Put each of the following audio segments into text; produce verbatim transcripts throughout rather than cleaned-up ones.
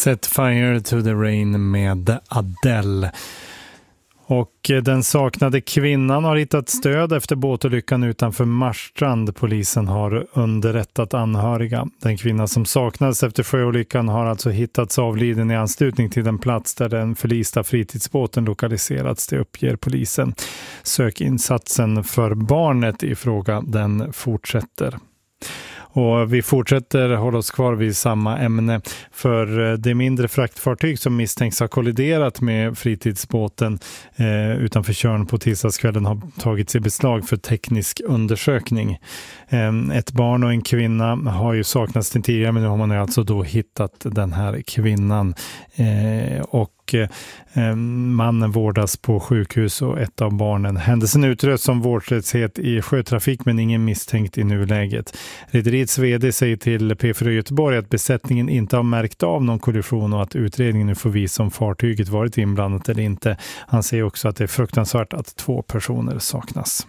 Set Fire to the Rain med Adele. Och den saknade kvinnan har hittat stöd efter båtolyckan utanför Marstrand. Polisen har underrättat anhöriga. Den kvinna som saknades efter sjöolyckan har alltså hittats avliden i anslutning till den plats där den förlista fritidsbåten lokaliserats. Det uppger polisen. Sökinsatsen för barnet i fråga, den fortsätter. Och vi fortsätter hålla oss kvar vid samma ämne, för det mindre fraktfartyg som misstänks ha kolliderat med fritidsbåten eh, utanför Tjörn på tisdagskvällen har tagits i beslag för teknisk undersökning. Eh, ett barn och en kvinna har ju saknats till tidigare, men nu har man alltså då hittat den här kvinnan eh, och eh, mannen vårdas på sjukhus och ett av barnen. Händelsen utröts som vårdslöshet i sjötrafik, men ingen misstänkt i nuläget. Rederiets vd säger till P fyra Göteborg att besättningen inte har märkt av någon kollision och att utredningen nu får visa om fartyget varit inblandat eller inte. Han säger också att det är fruktansvärt att två personer saknas.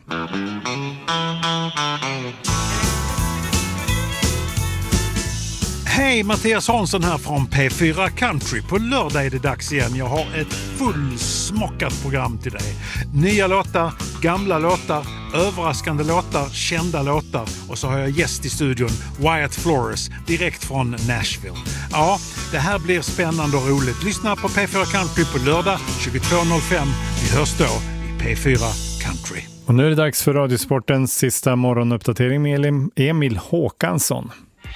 Hej, Mattias Hansson här från P fyra Country. På lördag är det dags igen. Jag har ett fullsmockat program till dig. Nya låtar, gamla låtar, överraskande låtar, kända låtar. Och så har jag gäst i studion, Wyatt Flores, direkt från Nashville. Ja, det här blir spännande och roligt. Lyssna på P fyra Country på lördag tjugotvå noll fem. Vi hörs då i P fyra Country. Och nu är det dags för Radiosportens sista morgonuppdatering med Emil Håkansson.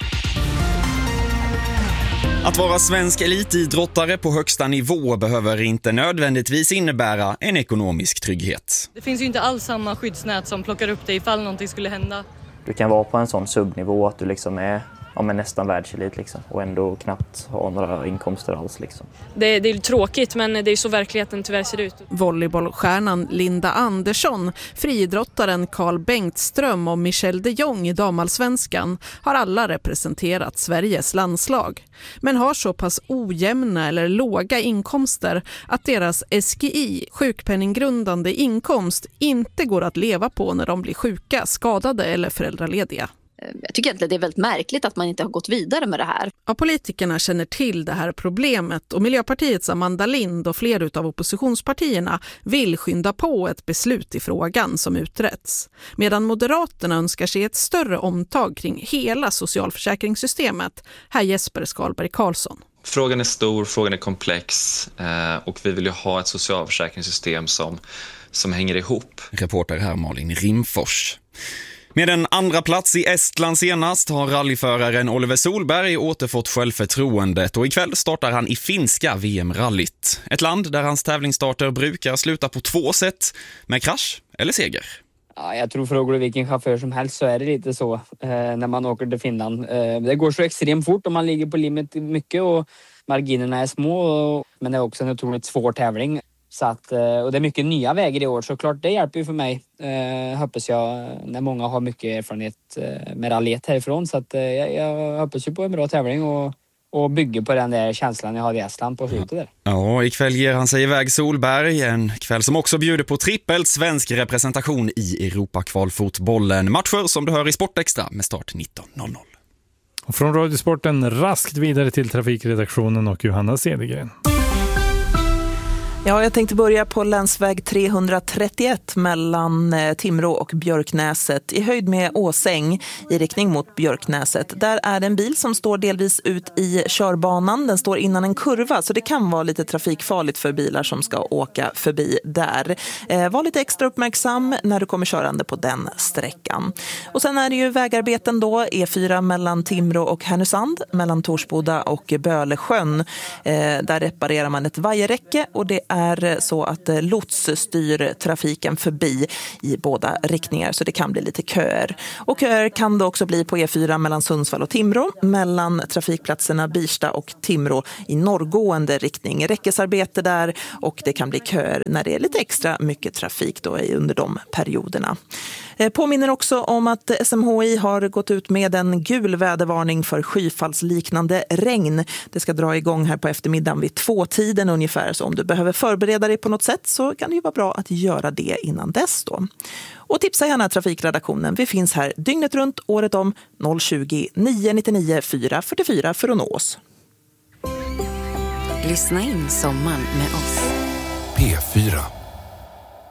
Att vara svensk elitidrottare på högsta nivå behöver inte nödvändigtvis innebära en ekonomisk trygghet. Det finns ju inte alls samma skyddsnät som plockar upp dig ifall någonting skulle hända. Du kan vara på en sån subnivå att du liksom är ja, men nästan världselit liksom, och ändå knappt ha några inkomster alls. Liksom. Det, det är tråkigt, men det är så verkligheten tyvärr ser ut. Volleybollstjärnan Linda Andersson, friidrottaren Carl Bengtström och Michelle de Jong i damallsvenskan har alla representerat Sveriges landslag. Men har så pass ojämna eller låga inkomster att deras S G I, sjukpenninggrundande inkomst, inte går att leva på när de blir sjuka, skadade eller föräldralediga. Jag tycker att det är väldigt märkligt att man inte har gått vidare med det här. Ja, politikerna känner till det här problemet och Miljöpartiets Amanda Lind och flera av oppositionspartierna vill skynda på ett beslut i frågan som uträtts. Medan Moderaterna önskar sig ett större omtag kring hela socialförsäkringssystemet. Här Jesper Skalberg Karlsson. Frågan är stor, frågan är komplex och vi vill ju ha ett socialförsäkringssystem som, som hänger ihop. Reporter här Malin Rimfors. Med en andra plats i Estland senast har rallyföraren Oliver Solberg återfått självförtroendet och ikväll startar han i finska V M-rallyt. Ett land där hans tävlingsstarter brukar sluta på två sätt, med krasch eller seger. Ja, jag tror frågar du vilken chaufför som helst så är det lite så eh, när man åker till Finland. Eh, det går så extremt fort och man ligger på limit mycket och marginerna är små, och, men det är också en otroligt svår tävling. Så att, och det är mycket nya vägar i år, så klart det hjälper ju för mig, eh, hoppas jag, när många har mycket erfarenhet eh, med rallyet härifrån. Så att, eh, jag, jag hoppas ju på en bra tävling och, och bygger på den där känslan jag hade i Estland på slutet där. Ja, ikväll ger han sig iväg Solberg, en kväll som också bjuder på trippelt svensk representation i Europakvalfotbollen. Matcher som du hör i Sportextra med start nitton noll noll. Och från Radiosporten raskt vidare till trafikredaktionen och Johanna Cedergren. Ja, jag tänkte börja på länsväg trehundratrettioett mellan Timrå och Björknäset i höjd med Åsäng i riktning mot Björknäset. Där är det en bil som står delvis ut i körbanan. Den står innan en kurva, så det kan vara lite trafikfarligt för bilar som ska åka förbi där. Eh, var lite extra uppmärksam när du kommer körande på den sträckan. Och sen är det ju vägarbeten då, E fyra mellan Timrå och Härnösand, mellan Torsboda och Bölesjön. Eh, där reparerar man ett vajerräcke och det är är så att lots styr trafiken förbi i båda riktningar, så det kan bli lite köer. Och köer kan det också bli på E fyra mellan Sundsvall och Timrå, mellan trafikplatserna Birsta och Timrå i norrgående riktning. Räckesarbete där, och det kan bli köer när det är lite extra mycket trafik då under de perioderna. Påminner också om att S M H I har gått ut med en gul vädervarning för skyfallsliknande regn. Det ska dra igång här på eftermiddagen vid tvåtiden ungefär, så om du behöver förbereda dig på något sätt så kan det ju vara bra att göra det innan dess då. Och tipsa gärna trafikredaktionen. Vi finns här dygnet runt, året om, noll tjugo, nio nio nio, fyra fyra fyra för att nå oss. Lyssna in sommaren med oss. P fyra.